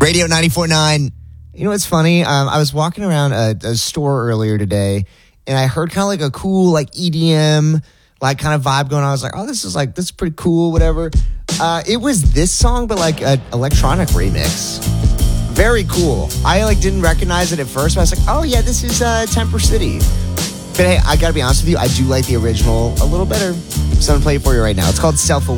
Radio 94.9. You know what's funny? I was walking around a store earlier today, and I heard kind of like a cool like EDM like kind of vibe going on. I was like, oh, this is pretty cool, whatever. It was this song, but like an electronic remix. Very cool. I like didn't recognize it at first, but I was like, oh yeah, this is Temper City. But hey, I gotta be honest with you, I do like the original a little better. So I'm gonna play it for you right now. It's called Self-Aware.